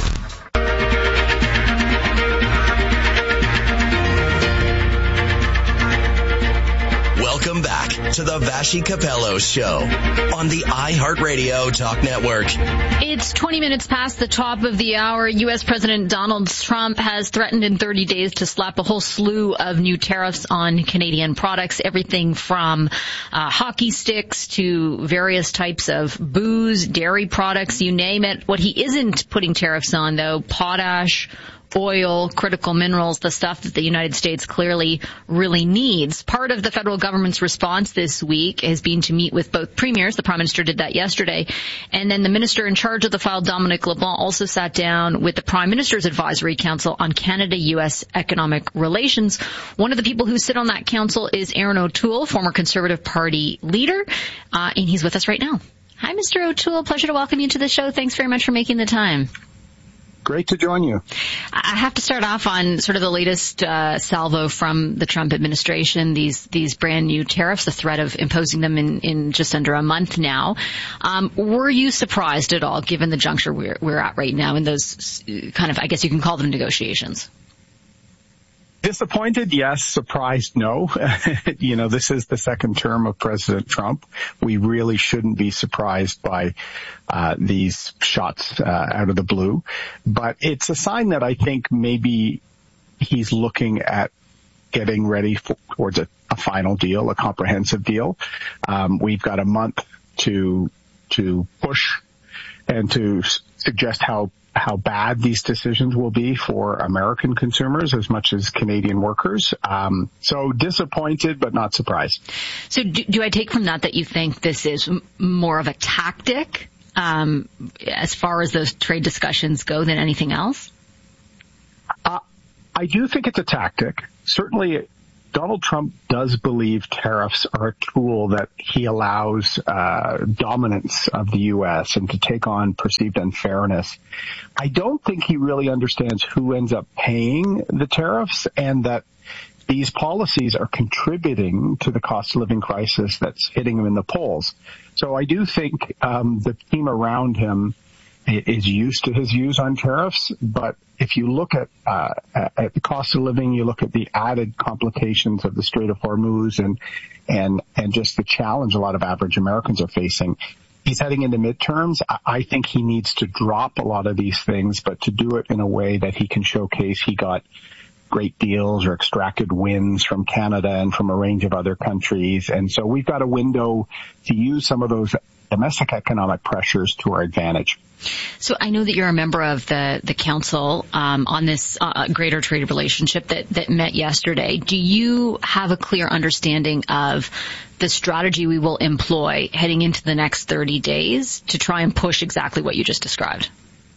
Welcome back to the Vashi Capello Show on the iHeartRadio Talk Network.
It's 20 minutes past the top of the hour. U.S. President Donald Trump has threatened in 30 days to slap a whole slew of new tariffs on Canadian products, everything from hockey sticks to various types of booze, dairy products, you name it. What he isn't putting tariffs on, though, potash, oil, critical minerals, the stuff that the United States clearly really needs. Part of the federal government's response this week has been to meet with both premiers. The Prime Minister did that yesterday. And then the minister in charge of the file, Dominic LeBlanc, also sat down with the Prime Minister's Advisory Council on Canada-U.S. economic relations. One of the people who sit on that council is Erin O'Toole, former Conservative Party leader, and he's with us right now. Hi, Mr. O'Toole. Pleasure to welcome you to the show. Thanks very much for making the time.
Great to join you.
I have to start off on sort of the latest salvo from the Trump administration, these brand new tariffs, the threat of imposing them in just under a month now. Were you surprised at all, given the juncture we're at right now in those kind of, I guess you can call them negotiations?
Disappointed, yes. Surprised, no. This is the second term of President Trump. We really shouldn't be surprised by these shots out of the blue. But it's a sign that I think maybe he's looking at getting ready towards a final deal, a comprehensive deal. We've got a month to push and to suggest how bad these decisions will be for American consumers as much as Canadian workers. So disappointed, but not surprised.
So do I take from that you think this is more of a tactic as far as those trade discussions go than anything else?
I do think it's a tactic. Certainly, Donald Trump does believe tariffs are a tool that he allows dominance of the U.S. and to take on perceived unfairness. I don't think he really understands who ends up paying the tariffs and that these policies are contributing to the cost of living crisis that's hitting him in the polls. So I do think the team around him is used to his views on tariffs, but if you look at the cost of living, you look at the added complications of the Strait of Hormuz and just the challenge a lot of average Americans are facing. He's heading into midterms. I think he needs to drop a lot of these things, but to do it in a way that he can showcase he got great deals or extracted wins from Canada and from a range of other countries. And so we've got a window to use some of those domestic economic pressures to our advantage.
So I know that you're a member of the council on this greater trade relationship that met yesterday. Do you have a clear understanding of the strategy we will employ heading into the next 30 days to try and push exactly what you just described?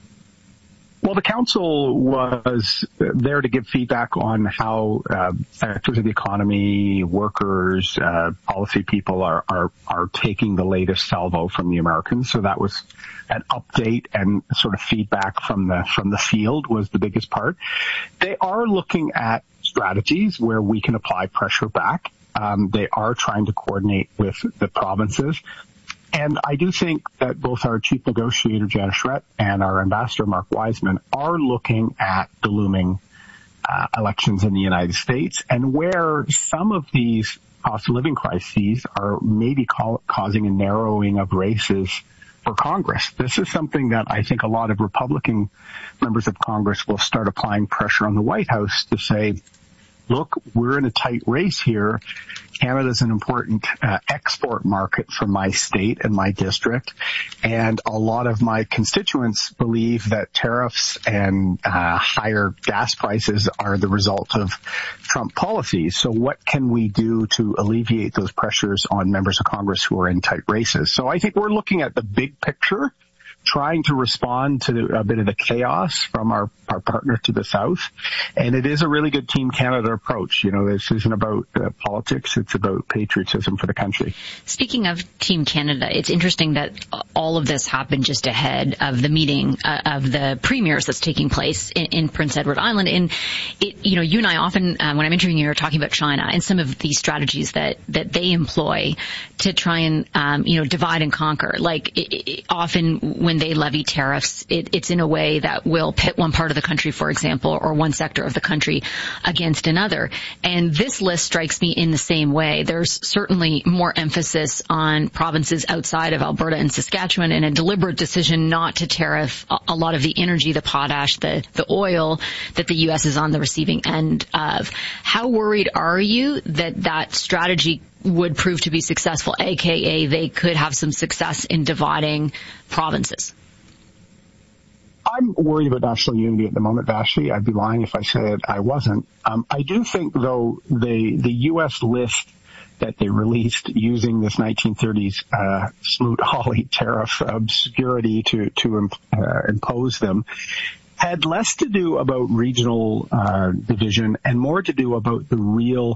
Well, the council was there to give feedback on how sectors of the economy, workers, policy people are taking the latest salvo from the Americans. So that was an update and sort of feedback from the field was the biggest part. They are looking at strategies where we can apply pressure back. They are trying to coordinate with the provinces. And I do think that both our chief negotiator, Janet Schredt, and our ambassador, Mark Wiseman, are looking at the looming elections in the United States and where some of these cost of living crises are maybe causing a narrowing of races for Congress. This is something that I think a lot of Republican members of Congress will start applying pressure on the White House to say, look, we're in a tight race here. Canada's an important export market for my state and my district. And a lot of my constituents believe that tariffs and higher gas prices are the result of Trump policies. So what can we do to alleviate those pressures on members of Congress who are in tight races? So I think we're looking at the big picture, trying to respond to a bit of the chaos from our partner to the south. And it is a really good Team Canada approach. This isn't about politics. It's about patriotism for the country.
Speaking of Team Canada, it's interesting that all of this happened just ahead of the meeting of the premiers that's taking place in Prince Edward Island. And you and I often, when I'm interviewing you, are talking about China and some of these strategies that they employ to try and, divide and conquer. Often when they levy tariffs, it's in a way that will pit one part of the country, for example, or one sector of the country against another. And this list strikes me in the same way. There's certainly more emphasis on provinces outside of Alberta and Saskatchewan and a deliberate decision not to tariff a lot of the energy, the potash, the oil that the U.S. is on the receiving end of. How worried are you that strategy would prove to be successful, aka they could have some success in dividing provinces?
I'm worried about national unity at the moment, Vashi. I'd be lying if I said I wasn't. I do think, though, the U.S. list that they released using this 1930s Smoot-Hawley tariff obscurity to impose them had less to do about regional division and more to do about the real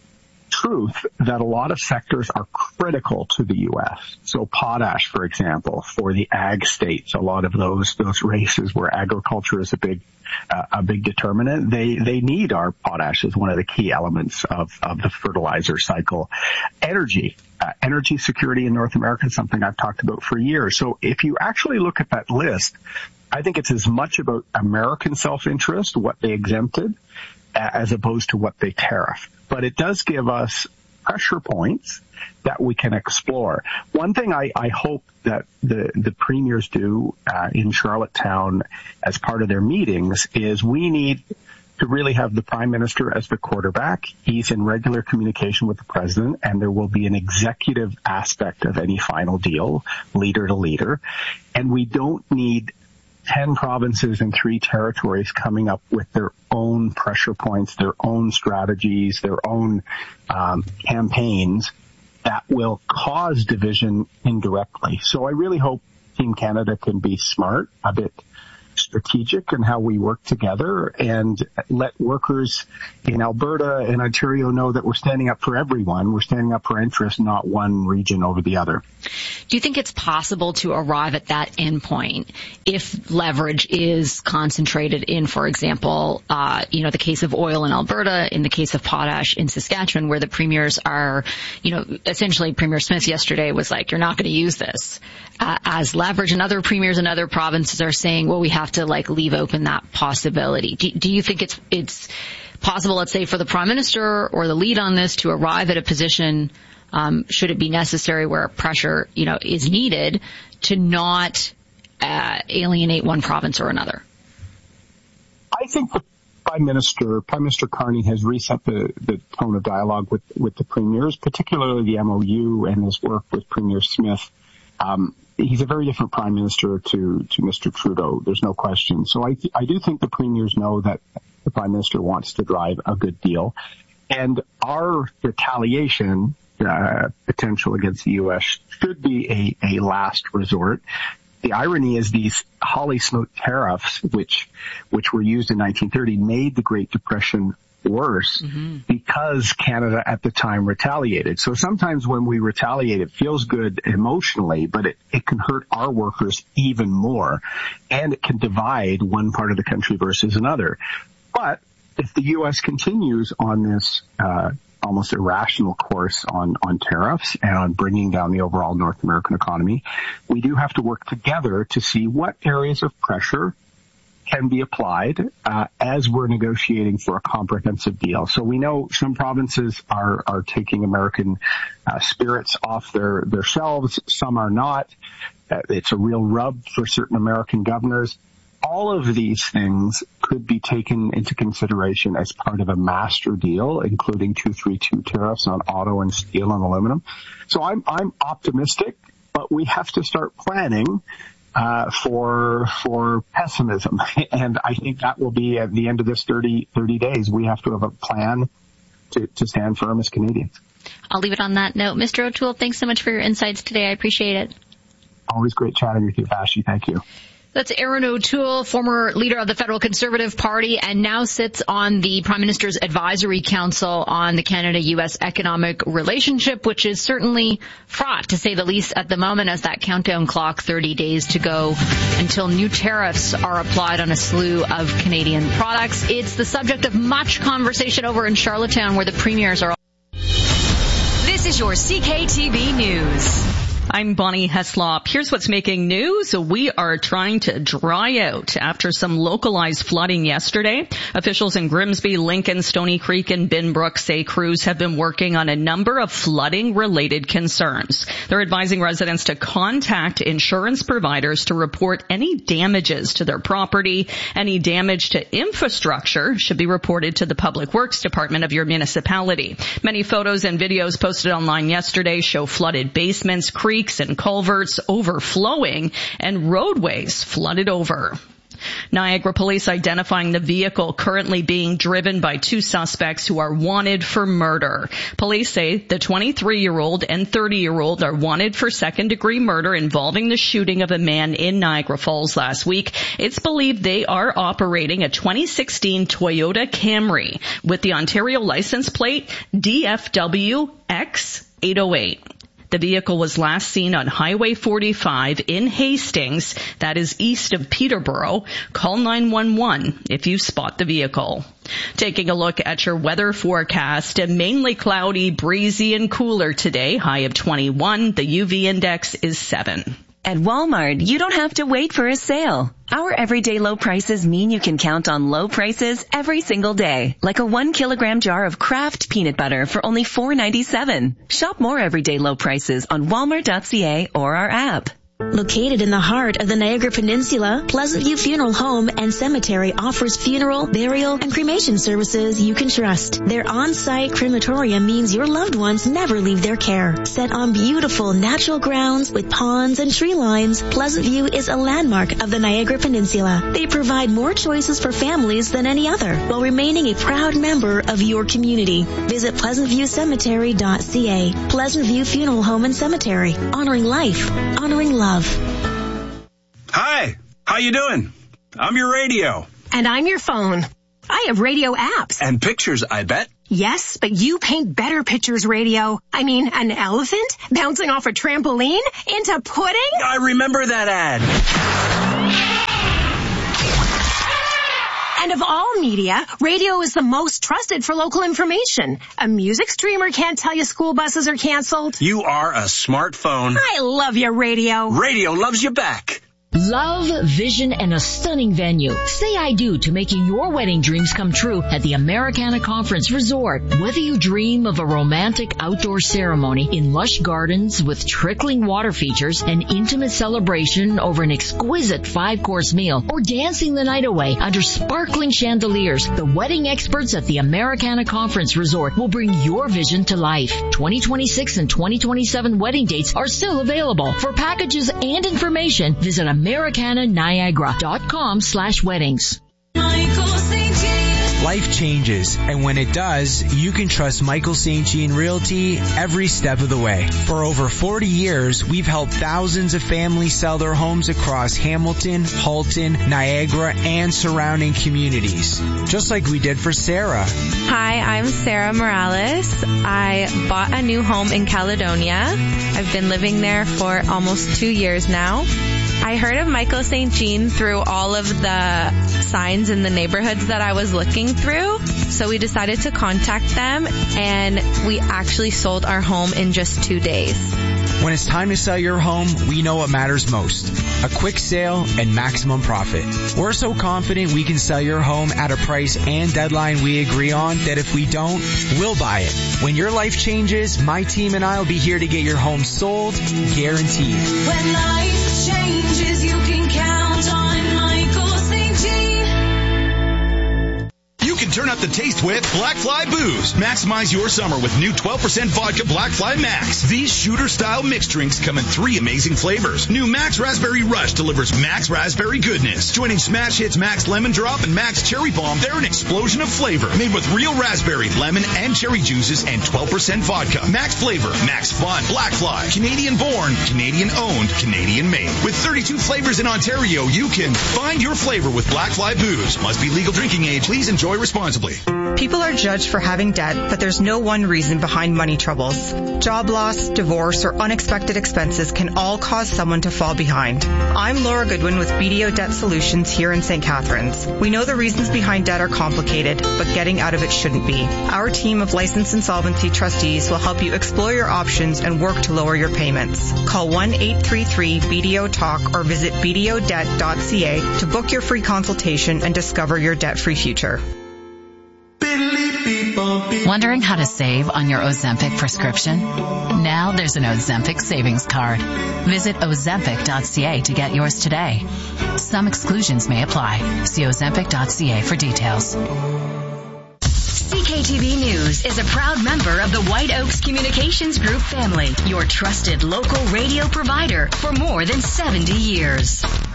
truth that a lot of sectors are critical to the U.S. So potash, for example, for the ag states, a lot of those races where agriculture is a big determinant, they need our potash as one of the key elements of the fertilizer cycle. Energy security in North America is something I've talked about for years. So if you actually look at that list, I think it's as much about American self-interest, what they exempted, as opposed to what they tariffed. But it does give us pressure points that we can explore. One thing I hope that the premiers do in Charlottetown as part of their meetings is we need to really have the Prime Minister as the quarterback. He's in regular communication with the President, and there will be an executive aspect of any final deal, leader to leader. And we don't need 10 provinces and 3 territories coming up with their own pressure points, their own strategies, their own campaigns that will cause division indirectly. So I really hope Team Canada can be smart, a bit strategic in how we work together, and let workers in Alberta and Ontario know that we're standing up for everyone. We're standing up for interests, not one region over the other.
Do you think it's possible to arrive at that endpoint if leverage is concentrated in, for example, the case of oil in Alberta, in the case of potash in Saskatchewan, where the premiers are, essentially Premier Smith yesterday was like, you're not going to use this as leverage, and other premiers in other provinces are saying, well, we have to leave open that possibility. Do you think it's possible, let's say, for the Prime Minister or the lead on this to arrive at a position, should it be necessary, where pressure, is needed to not alienate one province or another?
I think the Prime Minister Carney has reset the tone of dialogue with the premiers, particularly the MOU and his work with Premier Smith. He's a very different Prime Minister to Mr. Trudeau. There's no question. So I do think the premiers know that the Prime Minister wants to drive a good deal. And our retaliation potential against the U.S. should be a last resort. The irony is these Hawley-Smoot tariffs, which were used in 1930, made the Great Depression worse because Canada at the time retaliated. So sometimes when we retaliate, it feels good emotionally, but it can hurt our workers even more, and it can divide one part of the country versus another. But if the U.S. continues on this almost irrational course on tariffs and on bringing down the overall North American economy, we do have to work together to see what areas of pressure can be applied as we're negotiating for a comprehensive deal. So we know some provinces are taking American spirits off their shelves. Some are not. It's a real rub for certain American governors. All of these things could be taken into consideration as part of a master deal, including 232 tariffs on auto and steel and aluminum. So I'm optimistic, but we have to start planning for pessimism. And I think that will be at the end of this 30 days. We have to have a plan to stand firm as Canadians.
I'll leave it on that note. Mr. O'Toole, thanks so much for your insights today. I appreciate it.
Always great chatting with you, Vashi. Thank you.
That's Aaron O'Toole, former leader of the Federal Conservative Party, and now sits on the Prime Minister's Advisory Council on the Canada-U.S. economic relationship, which is certainly fraught, to say the least, at the moment, as that countdown clock, 30 days to go until new tariffs are applied on a slew of Canadian products. It's the subject of much conversation over in Charlottetown, where the premiers are.
This is your CKTV News.
I'm Bonnie Heslop. Here's what's making news. We are trying to dry out after some localized flooding yesterday. Officials in Grimsby, Lincoln, Stony Creek, and Binbrook say crews have been working on a number of flooding-related concerns. They're advising residents to contact insurance providers to report any damages to their property. Any damage to infrastructure should be reported to the Public Works Department of your municipality. Many photos and videos posted online yesterday show flooded basements, creeks, and culverts overflowing, and roadways flooded over. Niagara police identifying the vehicle currently being driven by two suspects who are wanted for murder. Police say the 23-year-old and 30-year-old are wanted for second-degree murder involving the shooting of a man in Niagara Falls last week. It's believed they are operating a 2016 Toyota Camry with the Ontario license plate DFW X808. The vehicle was last seen on Highway 45 in Hastings, that is east of Peterborough. Call 911 if you spot the vehicle. Taking a look at your weather forecast, mainly cloudy, breezy, and cooler today. High of 21. The UV index is 7.
At Walmart, you don't have to wait for a sale. Our everyday low prices mean you can count on low prices every single day. Like a 1 kilogram jar of Kraft peanut butter for only $4.97. Shop more everyday low prices on walmart.ca or our app.
Located in the heart of the Niagara Peninsula, Pleasant View Funeral Home and Cemetery offers funeral, burial, and cremation services you can trust. Their on-site crematorium means your loved ones never leave their care. Set on beautiful natural grounds with ponds and tree lines, Pleasant View is a landmark of the Niagara Peninsula. They provide more choices for families than any other, while remaining a proud member of your community. Visit pleasantviewcemetery.ca. Pleasant View Funeral Home and Cemetery. Honoring life. Honoring love.
Hi, how you doing? I'm your radio.
And I'm your phone. I have radio apps.
And pictures, I bet.
Yes, but you paint better pictures, radio. I mean, an elephant bouncing off a trampoline into pudding?
I remember that ad.
And of all media, radio is the most trusted for local information. A music streamer can't tell you school buses are canceled.
You are a smartphone.
I love you, radio.
Radio loves you back.
Love, vision, and a stunning venue. Say I do to making your wedding dreams come true at the Americana Conference Resort. Whether you dream of a romantic outdoor ceremony in lush gardens with trickling water features, an intimate celebration over an exquisite 5-course meal, or dancing the night away under sparkling chandeliers, the wedding experts at the Americana Conference Resort will bring your vision to life. 2026 and 2027 wedding dates are still available. For packages and information, visit AmericanaNiagara.com/weddings.
Life changes, and when it does, you can trust Michael St. Jean Realty every step of the way. For over 40 years, we've helped thousands of families sell their homes across Hamilton, Halton, Niagara, and surrounding communities. Just like we did for Sarah.
Hi, I'm Sarah Morales. I bought a new home in Caledonia. I've been living there for almost 2 years now. I heard of Michael St. Jean through all of the signs in the neighborhoods that I was looking through. So we decided to contact them, and we actually sold our home in just 2 days.
When it's time to sell your home, we know what matters most. A quick sale and maximum profit. We're so confident we can sell your home at a price and deadline we agree on that if we don't, we'll buy it. When your life changes, my team and I will be here to get your home sold, guaranteed.
When life changes, you can count on Michael St. Jean.
You can turn up the taste with Black Fly Booze. Maximize your summer with new 12% vodka Black Fly Max. These shooter-style mixed drinks come in 3 amazing flavors. New Max Raspberry Rush delivers Max Raspberry goodness. Joining Smash Hits Max Lemon Drop and Max Cherry Bomb, they're an explosion of flavor. Made with real raspberry, lemon, and cherry juices and 12% vodka. Max flavor, Max fun. Black Fly. Canadian born, Canadian owned, Canadian made. With 32 flavors in Ontario, you can find your flavor with Black Fly Booze. Must be legal drinking age. Please enjoy responsibly.
People are judged for having debt, but there's no one reason behind money troubles. Job loss, divorce, or unexpected expenses can all cause someone to fall behind. I'm Laura Goodwin with BDO Debt Solutions here in St. Catharines. We know the reasons behind debt are complicated, but getting out of it shouldn't be. Our team of licensed insolvency trustees will help you explore your options and work to lower your payments. Call 1-833-BDO-TALK or visit bdodebt.ca to book your free consultation and discover your debt-free future.
Wondering how to save on your Ozempic prescription? Now there's an Ozempic savings card. Visit Ozempic.ca to get yours today. Some exclusions may apply. See Ozempic.ca for details.
CKTV News is a proud member of the White Oaks Communications Group family, your trusted local radio provider for more than 70 years.
I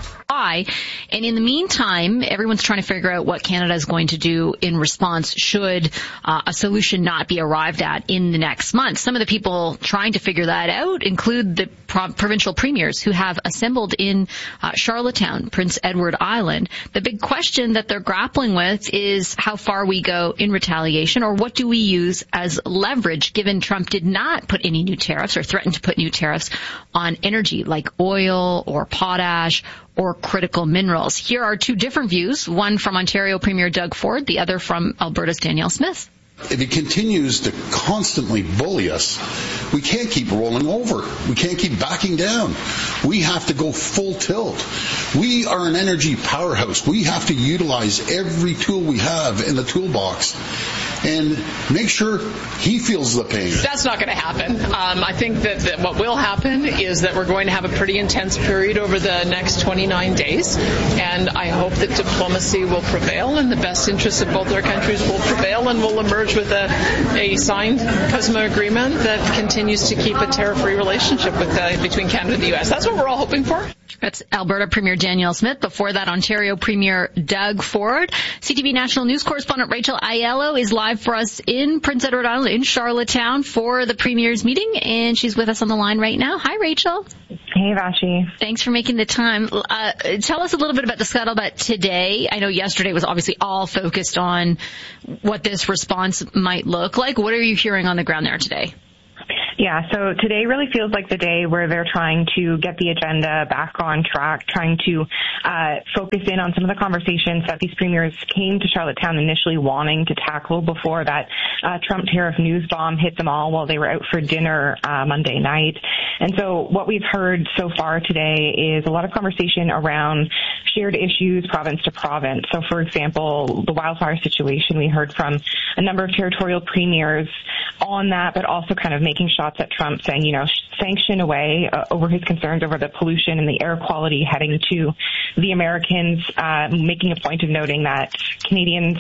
high. And in the meantime, everyone's trying to figure out what Canada is going to do in response should a solution not be arrived at in the next month. Some of the people trying to figure that out include the provincial premiers who have assembled in Charlottetown, Prince Edward Island. The big question that they're grappling with is how far we go in retaliation, or what do we use as leverage, given Trump did not put any new tariffs or threaten to put new tariffs on energy like oil or potash or critical minerals. Here are two different views, one from Ontario Premier Doug Ford, the other from Alberta's Danielle Smith.
If he continues to constantly bully us, we can't keep rolling over. We can't keep backing down. We have to go full tilt. We are an energy powerhouse. We have to utilize every tool we have in the toolbox and make sure he feels the pain.
That's not going to happen. I think that what will happen is that we're going to have a pretty intense period over the next 29 days, and I hope that diplomacy will prevail and the best interests of both our countries will prevail, and we'll emerge with a signed CUSMA agreement that continues to keep a tariff-free relationship between Canada and the U.S. That's what we're all hoping for.
That's Alberta Premier Danielle Smith. Before that, Ontario Premier Doug Ford. CTV National News correspondent Rachel Aiello is live for us in Prince Edward Island in Charlottetown for the Premier's meeting, and she's with us on the line right now. Hi, Rachel.
Hey, Vashi.
Thanks for making the time. Tell us a little bit about the scuttlebutt today. I know yesterday was obviously all focused on what this response might look like. What are you hearing on the ground there today?
Yeah, so today really feels like the day where they're trying to get the agenda back on track, trying to focus in on some of the conversations that these premiers came to Charlottetown initially wanting to tackle before that Trump tariff news bomb hit them all while they were out for dinner Monday night. And so what we've heard so far today is a lot of conversation around shared issues province to province. So, for example, the wildfire situation, we heard from a number of territorial premiers on that, but also kind of making shots at Trump saying, you know, sanction away over his concerns over the pollution and the air quality heading to the Americans, making a point of noting that Canadians